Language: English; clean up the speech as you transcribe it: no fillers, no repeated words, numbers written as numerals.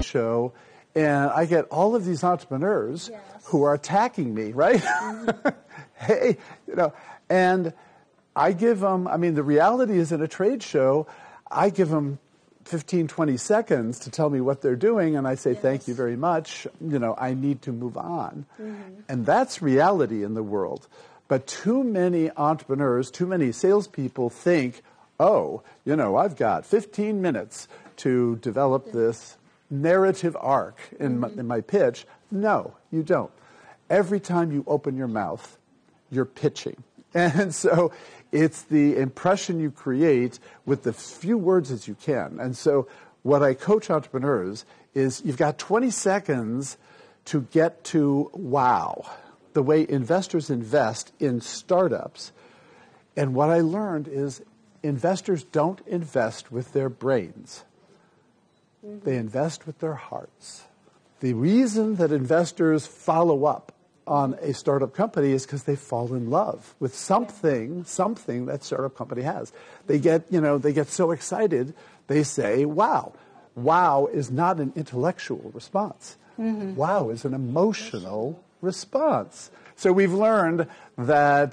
show, and I get all of these entrepreneurs who are attacking me, right? Hey, and I give them, the reality is in a trade show, I give them 15, 20 seconds to tell me what they're doing, and I say, thank you very much. I need to move on. And that's reality in the world. But too many entrepreneurs, too many salespeople think, I've got 15 minutes to develop this narrative arc in my pitch. No, you don't. Every time you open your mouth, you're pitching. And so it's the impression you create with the few words as you can. And so what I coach entrepreneurs is you've got 20 seconds to get to wow, the way investors invest in startups. And what I learned is investors don't invest with their brains. They invest with their hearts. The reason that investors follow up on a startup company is because they fall in love with something that startup company has. They get so excited, they say, wow. Wow is not an intellectual response. Wow is an emotional response. So we've learned that